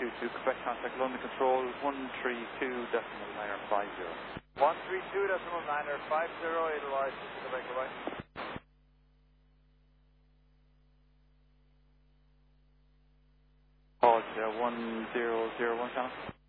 Quebec contact London Control 132.950. 132.950, Edelweiss, Quebec, goodbye. Pause 1001 channel.